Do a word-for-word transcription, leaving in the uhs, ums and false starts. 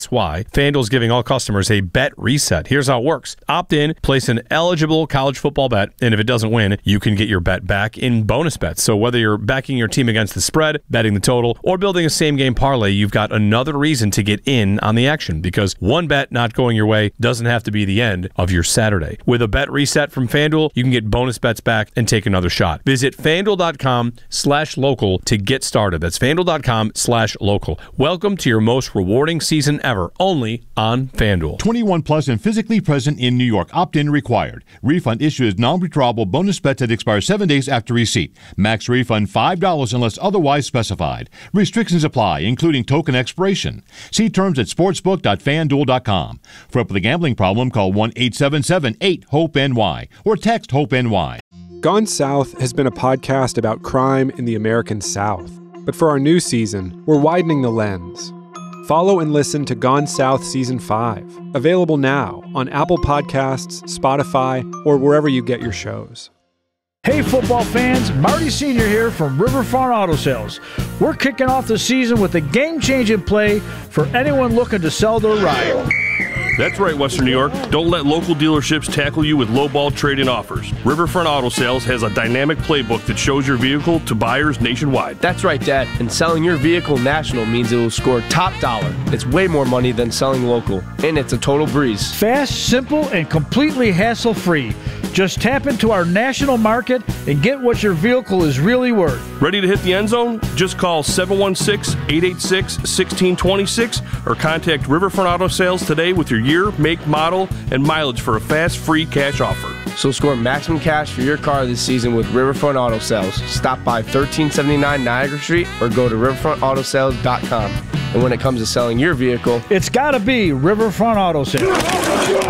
That's why FanDuel's giving all customers a bet reset. Here's how it works. Opt in, place an eligible college football bet, and if it doesn't win, you can get your bet back in bonus bets. So whether you're backing your team against the spread, betting the total, or building a same-game parlay, you've got another reason to get in on the action, because one bet not going your way doesn't have to be the end of your Saturday. With a bet reset from FanDuel, you can get bonus bets back and take another shot. Visit FanDuel.com slash local to get started. That's FanDuel.com slash local. Welcome to your most rewarding season ever. Ever, only on FanDuel. twenty-one plus and physically present in New York. Opt-in required. Refund issue is non-withdrawable bonus bet that expires seven days after receipt. Max refund five dollars unless otherwise specified. Restrictions apply, including token expiration. See terms at sportsbook dot fan duel dot com. For up with a gambling problem, call one eight seven seven eight hope N Y or text HOPE-NY. Gone South has been a podcast about crime in the American South. But for our new season, we're widening the lens. Follow and listen to Gone South Season five, available now on Apple Podcasts, Spotify, or wherever you get your shows. Hey football fans, Marty Senior here from Riverfront Auto Sales. We're kicking off the season with a game-changing play for anyone looking to sell their ride. That's right, Western New York. Don't let local dealerships tackle you with lowball trade-in offers. Riverfront Auto Sales has a dynamic playbook that shows your vehicle to buyers nationwide. That's right, Dad. And selling your vehicle national means it will score top dollar. It's way more money than selling local, and it's a total breeze. Fast, simple, and completely hassle-free. Just tap into our national market and get what your vehicle is really worth. Ready to hit the end zone? Just call seven one six, eight eight six, one six two six or contact Riverfront Auto Sales today with your year, make, model, and mileage for a fast, free cash offer. So score maximum cash for your car this season with Riverfront Auto Sales. Stop by thirteen seventy-nine Niagara Street or go to riverfront auto sales dot com. And when it comes to selling your vehicle, it's got to be Riverfront Auto Sales.